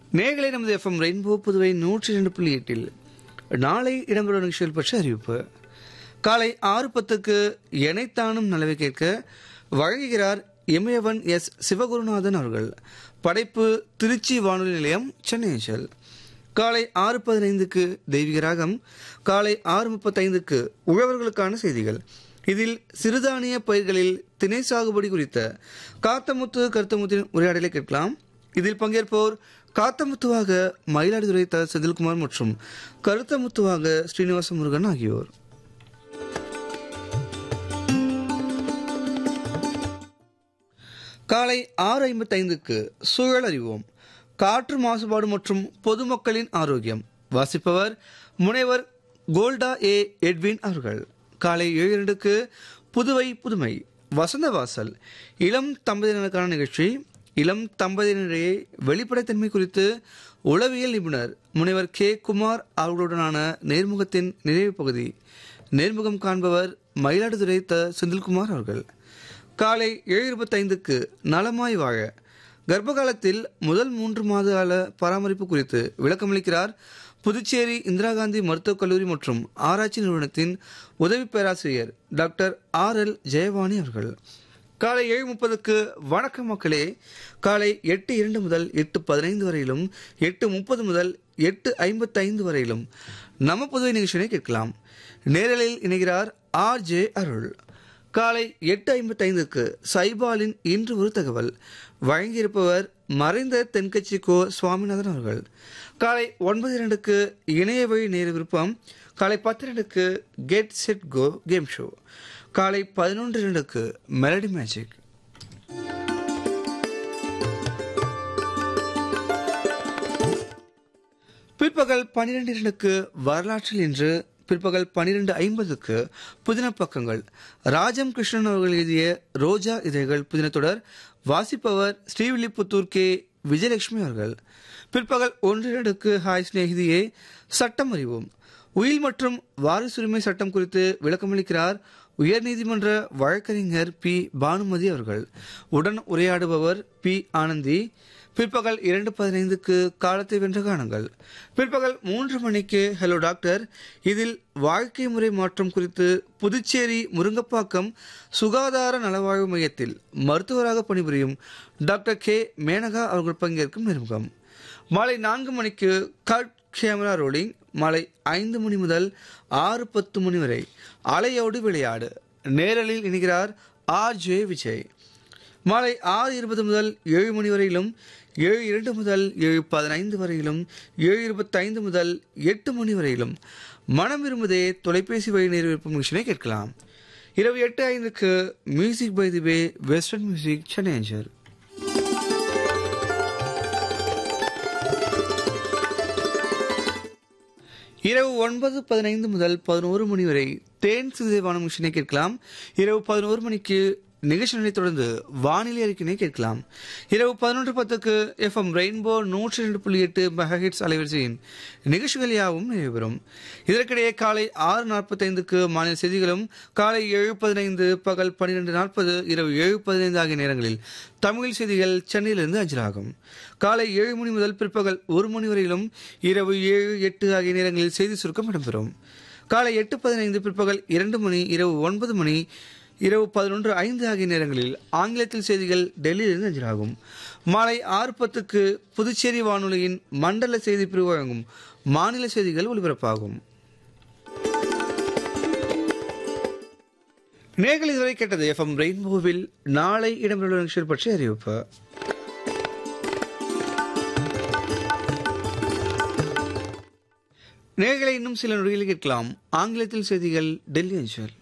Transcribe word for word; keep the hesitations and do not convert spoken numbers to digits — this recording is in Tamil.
நேயர்களே, நமது எஃப்எம் ரெயின்போ புதுவை நூற்றி இரண்டு புள்ளி எட்டில் நாளை இடம்பெறும் நிகழ்ச்சிகள் பற்றி அறிவிப்பு. காலை ஆறு பத்துக்கு எனைத்தானும் நலவை கேட்க வழங்குகிறார் இமயவன் எஸ் சிவகுருநாதன் அவர்கள். படைப்பு திருச்சி வானொலி நிலையம், சென்னை அஞ்சல். காலை ஆறு பதினைந்துக்கு தெய்வீக ராகம். காலை ஆறு முப்பத்தைந்துக்கு உழவர்களுக்கான செய்திகள். இதில் சிறுதானிய பயிர்களில் திணை சாகுபடி குறித்த காத்தமுத்து கருத்தமுத்தின் உரையாடலை கேட்கலாம். இதில் பங்கேற்போர் காத்தமுத்துவாக மயிலாடுதுறை த செந்தில்குமார் மற்றும் கருத்தமுத்துவாக ஸ்ரீனிவாச முருகன் ஆகியோர். காலை ஆறு ஐம்பத்தைந்துக்கு சூழல் அறிவோம். காற்று மாசுபாடு மற்றும் பொதுமக்களின் ஆரோக்கியம். வாசிப்பவர் முனைவர் கோல்டா ஏ எட்வின் அவர்கள். காலை ஏழு இரண்டுக்கு புதுவை புதுமை வசந்த வாசல் இளம் தம்பதியினருக்கான நிகழ்ச்சி. இளம் தம்பதியினரிடையே வெளிப்படைத்தன்மை குறித்து உளவியல் நிபுணர் முனைவர் கே குமார் அவர்களுடனான நேர்முகத்தின் நிறைவு பகுதி. நேர்முகம் காண்பவர் மயிலாடுதுறை த செந்தில்குமார் அவர்கள். காலை ஏழு இருபத்தைந்துக்கு நலமாய் வாழ கர்ப்பகாலத்தில் முதல் மூன்று மாத கால பராமரிப்பு குறித்து விளக்கமளிக்கிறார் புதுச்சேரி இந்திரா காந்தி மருத்துவக் கல்லூரி மற்றும் ஆராய்ச்சி நிறுவனத்தின் உதவி பேராசிரியர் டாக்டர் ஆர் எல் ஜெயவாணி அவர்கள். காலை ஏழு முப்பதுக்கு வணக்கம் மக்களே. காலை எட்டு இரண்டு முதல் எட்டு பதினைந்து வரையிலும் எட்டு முப்பது முதல் எட்டு ஐம்பத்தி ஐந்து வரையிலும் நம்ம புதுவை நிகழ்ச்சியை கேட்கலாம். நேரலில் இணைகிறார் ஆர் ஜே அருள். காலை எட்டு ஐம்பத்தி ஐந்துக்கு சைபாலின் இன்று ஒரு தகவல் வழங்கியிருப்பவர் மறைந்த தென்கட்சி கோ சுவாமிநாதன் அவர்கள். காலை ஒன்பது இரண்டுக்கு இணைய வழி நேர விருப்பம். காலை பத்து இரண்டுக்கு get set go game show. காலை பதினொன்று இரண்டுக்கு மெலடி மேஜிக். பிற்பகல் பன்னிரண்டு இரண்டுக்கு வரலாற்றில் இன்று. பிற்பகல் பன்னிரண்டு ஐம்பதுக்கு புதின பக்கங்கள். ராஜம் கிருஷ்ணன் அவர்கள் எழுதிய ரோஜா இதழ்கள் புதின தொடர். வாசிப்பவர் ஸ்ரீவில்லிபுத்தூர் கே விஜயலட்சுமி அவர்கள். பிற்பகல் ஒன்று இரண்டுக்கு ஹாய் ஸ்நேகிதியே சட்டம் அறிவோம். உயில் மற்றும் வாரிசுரிமை சட்டம் குறித்து விளக்கமளிக்கிறார் உயர்நீதிமன்ற வழக்கறிஞர் பி பானுமதி அவர்கள். உடன் உரையாடுபவர் பி ஆனந்தி. பிற்பகல் இரண்டு பதினைந்துக்கு காலத்தை வென்ற காணுங்கள். பிற்பகல் மூன்று மணிக்கு ஹலோ டாக்டர். இதில் வாழ்க்கை முறை மாற்றம் குறித்து புதுச்சேரி முருங்கப்பாக்கம் சுகாதார நலவாழ்வு மையத்தில் மருத்துவராக பணிபுரியும் டாக்டர் கே மேனகா அவர்கள் பங்கேற்கும் நேர்முகம். மாலை நான்கு மணிக்கு கட் கேமரா ரோலிங். மாலை ஐந்து மணி முதல் ஆறு பத்து மணி வரை அலையோடு விளையாடு. நேரலில் இணைகிறார் ஆர் ஜே விஜய். மாலை ஆறு இருபது முதல் ஏழு மணி வரையிலும் ஏழு இரண்டு முதல் ஏழு பதினைந்து வரையிலும் ஏழு இருபத்தைந்து முதல் எட்டு மணி வரையிலும் மனம் விரும்புதே தொலைபேசி வழி நேர்விருப்பம் நிகழ்ச்சியை கேட்கலாம். இரவு எட்டு ஐந்துக்கு music by the way western music, Chennai அஞ்சல். இரவு ஒன்பது பதினைந்து முதல் பதினோரு மணி வரை தேன் சிறுதேவான மிஷனை கேட்கலாம். இரவு பதினோரு மணிக்கு நிகழ்ச்சிகளை தொடர்ந்து வானிலை அறிக்கையை கேட்கலாம். இரவு பதினொன்று பத்துக்கு எஃப்எம் ரெயின்போ நூற்றி இரண்டு புள்ளி எட்டு மெகாஹெட்ஸ் அலைவரிசையின் நிகழ்ச்சிகள் யாவும் நிறைவுறும். இதற்கிடையே காலை ஆறு நாற்பத்தைந்துக்கு மாநில செய்திகளும், காலை ஏழு பதினைந்து, பகல் பன்னிரண்டு நாற்பது, இரவு ஏழு பதினைந்து ஆகிய நேரங்களில் தமிழ் செய்திகள் சென்னையிலிருந்து அஞ்சலாகும். காலை ஏழு மணி முதல் பிற்பகல் ஒரு மணி வரையிலும் இரவு ஏழு எட்டு ஆகிய நேரங்களில் செய்தி சுருக்கம் இடம்பெறும். காலை எட்டு பதினைந்து, பிற்பகல் இரண்டு மணி, இரவு ஒன்பது மணி, இரவு பதினொன்று ஐந்து ஆகிய நேரங்களில் ஆங்கிலத்தில் செய்திகள் டெல்லியிலிருந்து அஞ்சலாகும். மாலை ஆறு பத்துக்கு புதுச்சேரி வானொலியின் மண்டல செய்தி பிரிவு வழங்கும் மாநில செய்திகள் ஒலிபரப்பாகும். நேர்கள் இதுவரை கேட்டது எஃப்எம் ரெயின்போவில் நாளை இடம்பெறும் நிகழ்ச்சிகள் பற்றி அறிவிப்பு. நேர்களை இன்னும் சில நொடிகளில் கேட்கலாம் ஆங்கிலத்தில் செய்திகள் டெல்லி அஞ்சல்.